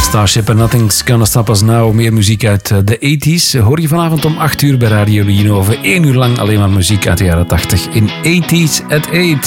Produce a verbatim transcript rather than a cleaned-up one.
Starship and Nothing's Gonna Stop Us Now. Meer muziek uit de eighties. Hoor je vanavond om acht uur bij Radio Lino. Over één uur lang alleen maar muziek uit de jaren tachtig in eighties at eight.